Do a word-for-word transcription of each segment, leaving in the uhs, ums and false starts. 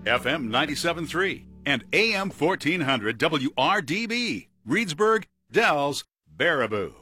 F M ninety-seven point three and A M fourteen hundred W R D B, Reedsburg, Dells, Baraboo.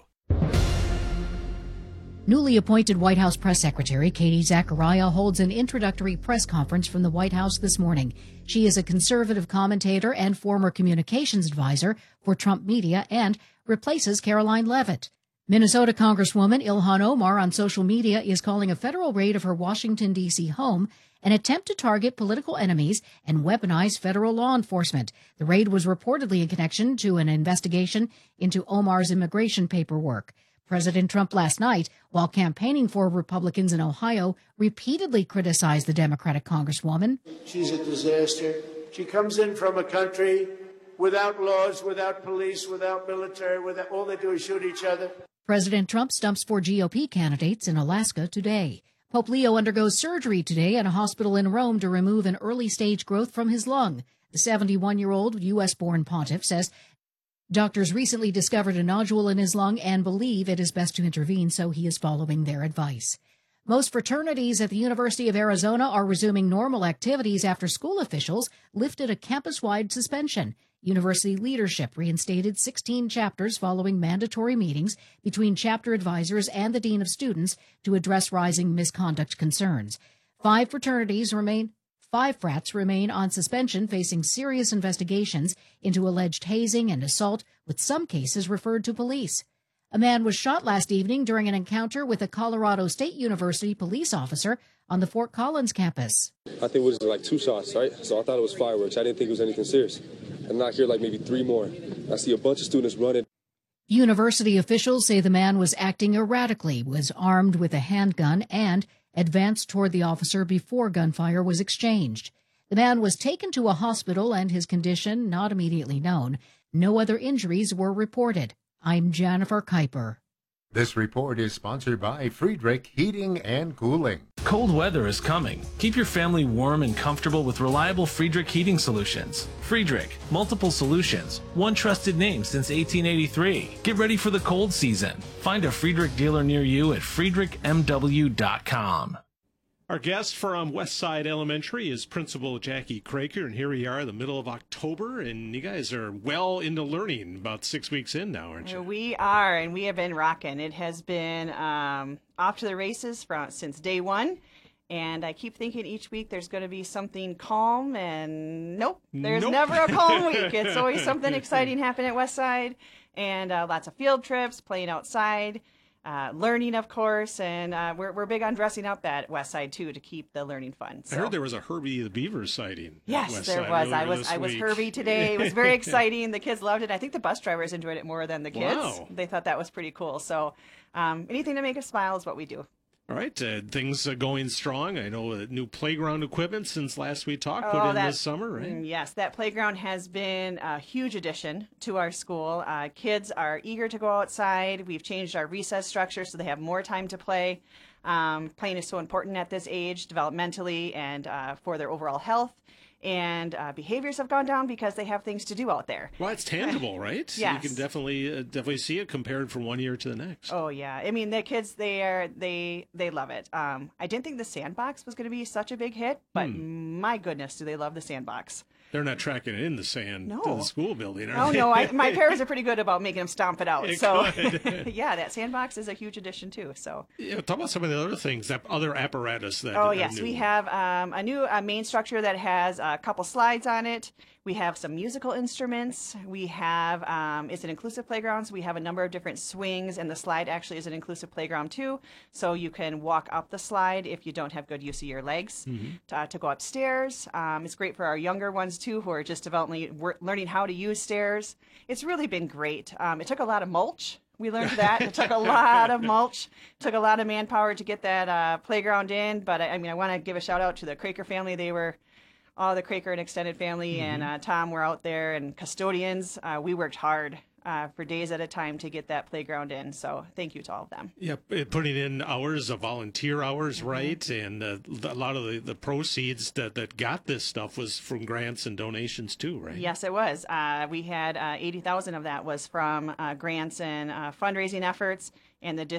Newly appointed White House Press Secretary Katie Zachariah holds an introductory press conference from the White House this morning. She is a conservative commentator and former communications advisor for Trump Media and replaces Caroline Leavitt. Minnesota Congresswoman Ilhan Omar on social media is calling a federal raid of her Washington, D C home an attempt to target political enemies and weaponize federal law enforcement. The raid was reportedly in connection to an investigation into Omar's immigration paperwork. President Trump last night, while campaigning for Republicans in Ohio, repeatedly criticized the Democratic Congresswoman. She's a disaster. She comes in from a country without laws, without police, without military, without, all they do is shoot each other. President Trump stumps for G O P candidates in Alaska today. Pope Leo undergoes surgery today at a hospital in Rome to remove an early-stage growth from his lung. The seventy-one-year-old U S-born pontiff says doctors recently discovered a nodule in his lung and believe it is best to intervene, so he is following their advice. Most fraternities at the University of Arizona are resuming normal activities after school officials lifted a campus-wide suspension. University leadership reinstated sixteen chapters following mandatory meetings between chapter advisors and the dean of students to address rising misconduct concerns. Five fraternities remain Five frats remain on suspension, facing serious investigations into alleged hazing and assault, with some cases referred to police. A man was shot last evening during an encounter with a Colorado State University police officer on the Fort Collins campus. I think it was like two shots, right? So I thought it was fireworks. I didn't think it was anything serious. And I hear like maybe three more. I see a bunch of students running. University officials say the man was acting erratically, was armed with a handgun, and advanced toward the officer before gunfire was exchanged. The man was taken to a hospital and his condition not immediately known. No other injuries were reported. I'm Jennifer Kuiper. This report is sponsored by Friedrich Heating and Cooling. Cold weather is coming. Keep your family warm and comfortable with reliable Friedrich heating solutions. Friedrich, multiple solutions, one trusted name since eighteen eighty-three. Get ready for the cold season. Find a Friedrich dealer near you at friedrich m w dot com. Our guest from Westside Elementary is Principal Jackie Kraker, and here we are, the middle of October, and you guys are well into learning, about six weeks in now, aren't you? We are, and we have been rocking. It has been um, off to the races from since day one, and I keep thinking each week there's going to be something calm, and nope, there's Nope. never a calm week. It's always something exciting happening at Westside, and uh, lots of field trips, playing outside. Uh, learning, of course, and uh, we're we're big on dressing up at Westside too to keep the learning fun. So. I heard there was a Herbie the Beaver sighting. Yes, at there Westside was. I earlier was this I was week. Herbie today. It was very exciting. The kids loved it. I think the bus drivers enjoyed it more than the kids. Wow. They thought that was pretty cool. So um, anything to make us smile is what we do. All right, uh, things are going strong. I know uh, new playground equipment since last we talked, Oh, put in that- this summer, right? Mm, Yes, that playground has been a huge addition to our school. Uh, kids are eager to go outside. We've changed our recess structure so they have more time to play. Um, playing is so important at this age, developmentally and uh, for their overall health. And uh, behaviors have gone down because they have things to do out there. Well, it's tangible, right? Yes. You can definitely uh, definitely see it compared from one year to the next. Oh yeah, I mean the kids they are they they love it. Um, I didn't think the sandbox was going to be such a big hit, but Hmm. my goodness, do they love the sandbox? They're not tracking it in the sand No. to the school building, are Oh they? no, I, my parents are pretty good about making them stomp it out. It so could. yeah, that sandbox is a huge addition too. So Yeah, talk about some of the other things, that other apparatus that. oh are yes, new. we have um, a new uh, main structure that has a couple slides on it. We have some musical instruments. We have um, it's an inclusive playground, so we have a number of different swings, and the slide actually is an inclusive playground too. So you can walk up the slide if you don't have good use of your legs Mm-hmm. to, uh, to go upstairs. Um, it's great for our younger ones too, who are just developing, wor- learning how to use stairs. It's really been great. Um, it took a lot of mulch. We learned that. It took a lot of mulch. It took a lot of manpower to get that uh, playground in. But I, I mean, I want to give a shout out to the Kraker family. They were all the Kraker and extended family, Mm-hmm. and uh, Tom were out there, and custodians. Uh, we worked hard uh, for days at a time to get that playground in. So thank you to all of them. Yeah, p- putting in hours of volunteer hours, Mm-hmm. right? And uh, a lot of the, the proceeds that, that got this stuff was from grants and donations too, right? Yes, it was. Uh, we had uh, eighty thousand of that was from uh, grants and uh, fundraising efforts, and the